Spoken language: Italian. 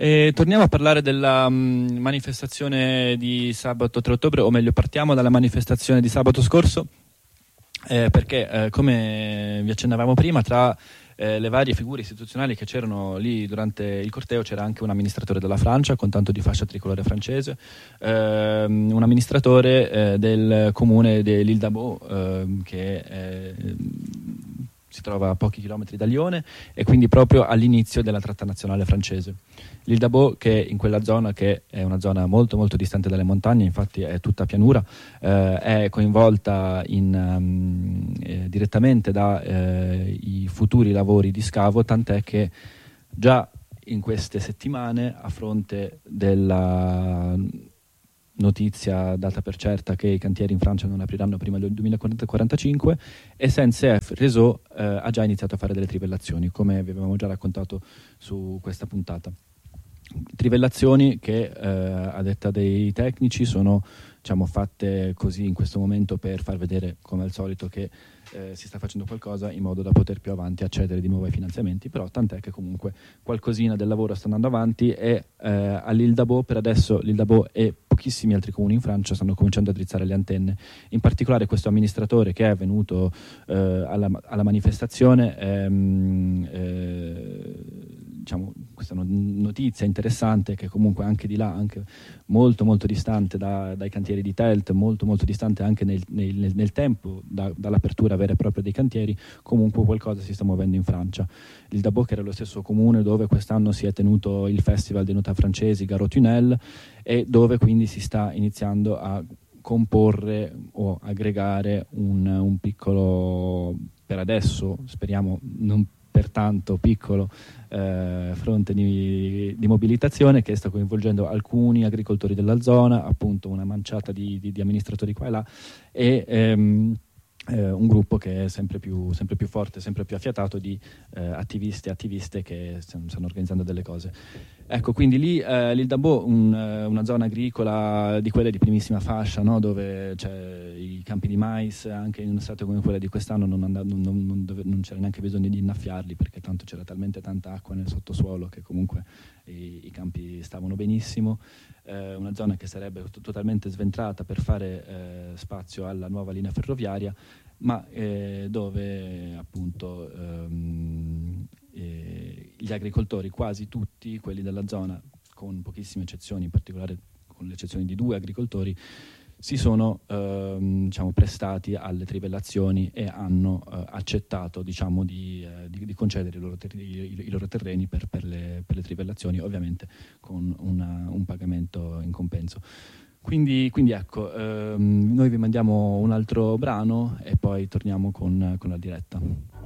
Torniamo a parlare della manifestazione di sabato 3 ottobre, o meglio partiamo dalla manifestazione di sabato scorso, perché come vi accennavamo prima, tra le varie figure istituzionali che c'erano lì durante il corteo c'era anche un amministratore della Francia con tanto di fascia tricolore francese, un amministratore del comune di L'Île d'Abo, che si trova a pochi chilometri da Lione e quindi proprio all'inizio della tratta nazionale francese. L'Île d'Abo, che in quella zona, che è una zona molto molto distante dalle montagne, infatti è tutta pianura, è coinvolta direttamente dai futuri lavori di scavo, tant'è che già in queste settimane, a fronte della notizia data per certa che i cantieri in Francia non apriranno prima del 2045, SNCF Réseau ha già iniziato a fare delle trivellazioni, come vi avevamo già raccontato su questa puntata. Trivellazioni che, a detta dei tecnici, sono fatte così in questo momento per far vedere, come al solito, che si sta facendo qualcosa in modo da poter più avanti accedere di nuovo ai finanziamenti, però tant'è che comunque qualcosina del lavoro sta andando avanti e all'Île d'Abo, per adesso l'Île d'Abo e pochissimi altri comuni in Francia stanno cominciando a drizzare le antenne. In particolare questo amministratore che è venuto alla manifestazione, questa notizia interessante, che comunque anche di là, anche molto molto distante dai cantieri di Telt, molto molto distante anche nel tempo dall'apertura vera e propria dei cantieri, comunque qualcosa si sta muovendo in Francia. L'Île d'Abo, che era lo stesso comune dove quest'anno si è tenuto il Festival dei Notat francesi Garo Tunnel, e dove quindi si sta iniziando a comporre o aggregare un piccolo, per adesso speriamo non pertanto piccolo, fronte di mobilitazione che sta coinvolgendo alcuni agricoltori della zona, appunto una manciata di amministratori qua e là, e un gruppo che è sempre più forte, sempre più affiatato di attivisti e attiviste che stanno organizzando delle cose. Ecco, quindi lì l'Île d'Abo, una zona agricola di quelle di primissima fascia, no? Dove c'è i campi di mais, anche in un'estate come quella di quest'anno non c'era neanche bisogno di innaffiarli, perché tanto c'era talmente tanta acqua nel sottosuolo che comunque i campi stavano benissimo. Una zona che sarebbe totalmente sventrata per fare spazio alla nuova linea ferroviaria, ma dove appunto gli agricoltori, quasi tutti quelli della zona, con pochissime eccezioni, in particolare con l'eccezione di 2 agricoltori, si sono prestati alle trivellazioni e hanno accettato di concedere i loro terreni per le trivellazioni, ovviamente con un pagamento in compenso. Quindi ecco, noi vi mandiamo un altro brano e poi torniamo con la diretta.